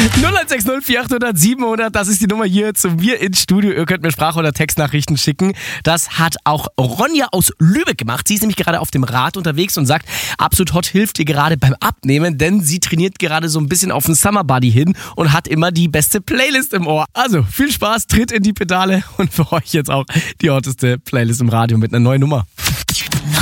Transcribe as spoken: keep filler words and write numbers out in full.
null eins sechs null vier acht null null sieben null null, das ist die Nummer hier zu mir ins Studio. Ihr könnt mir Sprach- oder Textnachrichten schicken. Das hat auch Ronja aus Lübeck gemacht. Sie ist nämlich gerade auf dem Rad unterwegs und sagt, Absolut Hot hilft ihr gerade beim Abnehmen, denn sie trainiert gerade so ein bisschen auf den Summer Body hin und hat immer die beste Playlist im Ohr. Also viel Spaß, tritt in die Pedale und für euch jetzt auch die hotteste Playlist im Radio mit einer neuen Nummer.